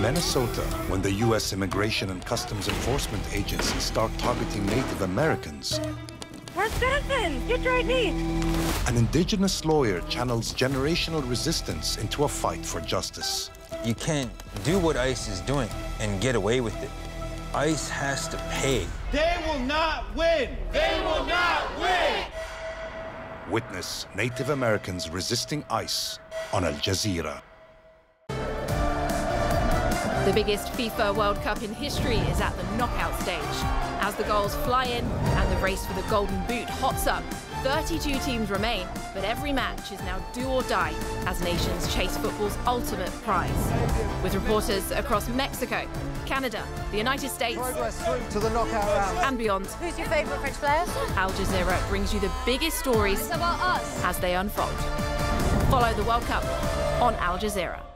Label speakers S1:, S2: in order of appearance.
S1: Minnesota, when the U.S. Immigration and Customs Enforcement Agency start targeting Native Americans,
S2: we're citizens! You tried me!
S1: an indigenous lawyer channels generational resistance into a fight for justice.
S3: You can't do what ICE is doing and get away with it. ICE has to pay.
S4: They will not win! They will not win!
S1: Witness Native Americans resisting ICE on Al Jazeera.
S5: The biggest FIFA World Cup in history is at the knockout stage. As the goals fly in and the race for the Golden Boot hots up, 32 teams remain, but every match is now do or die as nations chase football's ultimate prize. With reporters across Mexico, Canada, the United States,
S6: progress through to the knockout round
S5: and beyond.
S2: Who's your favourite French player?
S5: Al Jazeera brings you the biggest stories
S2: It's about us.
S5: as they unfold. Follow the World Cup on Al Jazeera.